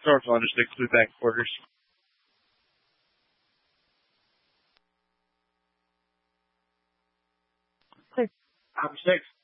historical understicks with back quarters. Clear. Option 6.